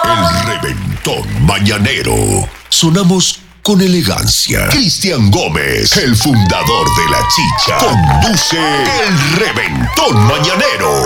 El Reventón Mañanero. Sonamos con elegancia. Cristian Gómez, el fundador de La Chicha, conduce El Reventón Mañanero.